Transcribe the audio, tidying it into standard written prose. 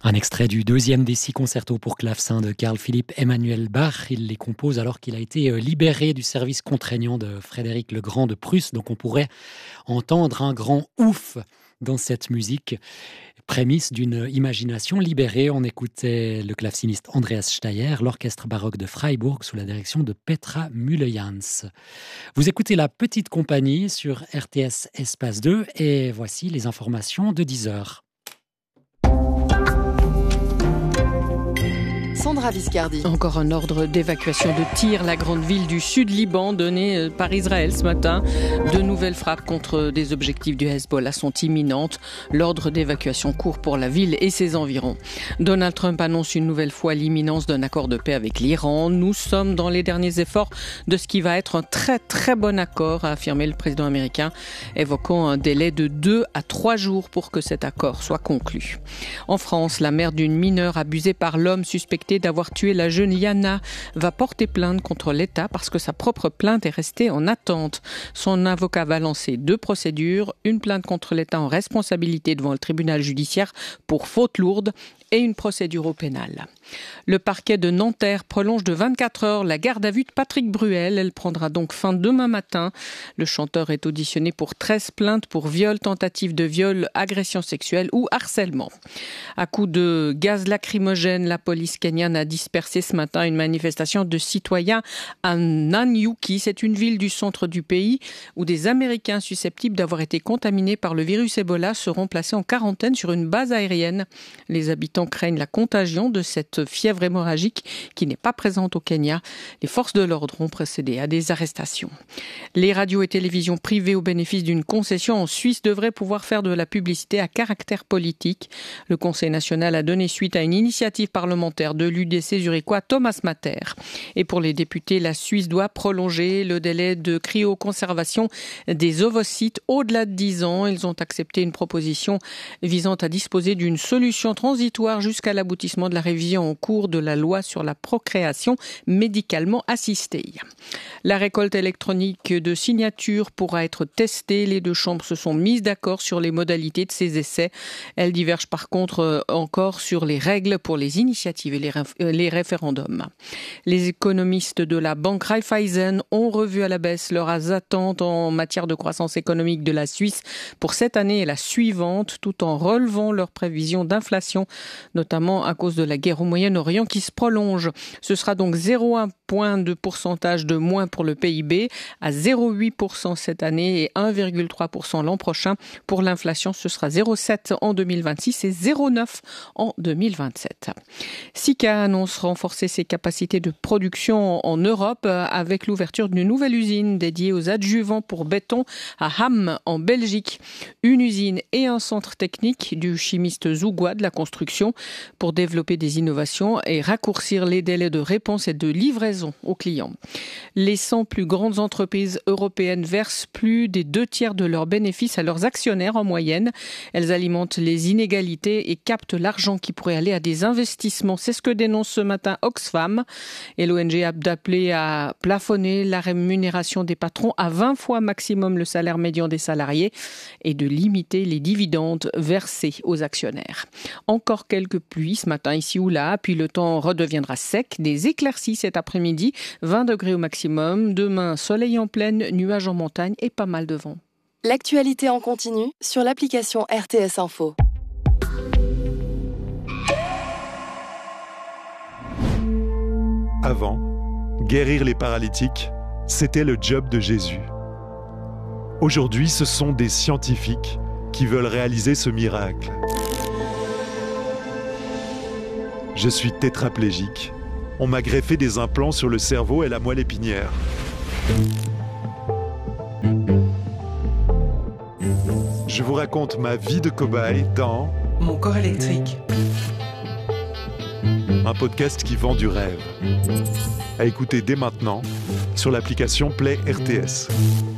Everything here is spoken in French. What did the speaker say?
Un extrait du deuxième des 6 concertos pour clavecin de Carl Philipp Emanuel Bach. Il les compose alors qu'il a été libéré du service contraignant de Frédéric le Grand de Prusse. Donc on pourrait entendre un grand ouf dans cette musique. Prémisse d'une imagination libérée. On écoutait le claveciniste Andreas Steyr, l'orchestre baroque de Freiburg sous la direction de Petra Müllejans. Vous écoutez La Petite Compagnie sur RTS Espace 2 et voici les informations de 10h. Sandra Viscardi. Encore un ordre d'évacuation de Tyr, la grande ville du sud-Liban, donné par Israël ce matin. De nouvelles frappes contre des objectifs du Hezbollah sont imminentes. L'ordre d'évacuation court pour la ville et ses environs. Donald Trump annonce une nouvelle fois l'imminence d'un accord de paix avec l'Iran. Nous sommes dans les derniers efforts de ce qui va être un très très bon accord, a affirmé le président américain, évoquant un délai de 2 à 3 jours pour que cet accord soit conclu. En France, la mère d'une mineure abusée par l'homme suspecté d'avoir tué la jeune Yana va porter plainte contre l'État parce que sa propre plainte est restée en attente. Son avocat va lancer 2 procédures, une plainte contre l'État en responsabilité devant le tribunal judiciaire pour faute lourde et une procédure au pénal. Le parquet de Nanterre prolonge de 24 heures la garde à vue de Patrick Bruel. Elle prendra donc fin demain matin. Le chanteur est auditionné pour 13 plaintes pour viol, tentative de viol, agression sexuelle ou harcèlement. À coups de gaz lacrymogène, la police kenyane a dispersé ce matin une manifestation de citoyens à Nanyuki. C'est une ville du centre du pays où des Américains susceptibles d'avoir été contaminés par le virus Ebola seront placés en quarantaine sur une base aérienne. Les habitants craignent la contagion de cette fièvre hémorragique qui n'est pas présente au Kenya. Les forces de l'ordre ont procédé à des arrestations. Les radios et télévisions privées au bénéfice d'une concession en Suisse devraient pouvoir faire de la publicité à caractère politique. Le Conseil national a donné suite à une initiative parlementaire de l'UDC zurichois Thomas Matter. Et pour les députés, la Suisse doit prolonger le délai de cryoconservation des ovocytes au-delà de 10 ans. Ils ont accepté une proposition visant à disposer d'une solution transitoire jusqu'à l'aboutissement de la révision en cours de la loi sur la procréation médicalement assistée. La récolte électronique de signatures pourra être testée. Les 2 chambres se sont mises d'accord sur les modalités de ces essais. Elles divergent par contre encore sur les règles pour les initiatives et les référendums. Les économistes de la banque Raiffeisen ont revu à la baisse leurs attentes en matière de croissance économique de la Suisse pour cette année et la suivante, tout en relevant leurs prévisions d'inflation, notamment à cause de la guerre au Moyen-Orient qui se prolonge. Ce sera donc 0,1 point de pourcentage de moins pour le PIB, à 0,8% cette année et 1,3% l'an prochain. Pour l'inflation, ce sera 0,7 en 2026 et 0,9 en 2027. Sika annonce renforcer ses capacités de production en Europe avec l'ouverture d'une nouvelle usine dédiée aux adjuvants pour béton à Hamm en Belgique. Une usine et un centre technique du chimiste Zougoua de la construction pour développer des innovations et raccourcir les délais de réponse et de livraison aux clients. Les 100 plus grandes entreprises européennes versent plus des 2/3 de leurs bénéfices à leurs actionnaires en moyenne. Elles alimentent les inégalités et captent l'argent qui pourrait aller à des investissements. C'est ce que dénonce ce matin Oxfam. Et l'ONG a appelé à plafonner la rémunération des patrons à 20 fois maximum le salaire médian des salariés et de limiter les dividendes versés aux actionnaires. Encore quelques pluies ce matin ici ou là, puis le temps redeviendra sec. Des éclaircies cet après-midi, 20 degrés au maximum. Demain, soleil en pleine, nuages en montagne et pas mal de vent. L'actualité en continu sur l'application RTS Info. Avant, guérir les paralytiques, c'était le job de Jésus. Aujourd'hui, ce sont des scientifiques qui veulent réaliser ce miracle. Je suis tétraplégique. On m'a greffé des implants sur le cerveau et la moelle épinière. Je vous raconte ma vie de cobaye dans Mon corps électrique. Un podcast qui vend du rêve. À écouter dès maintenant sur l'application Play RTS.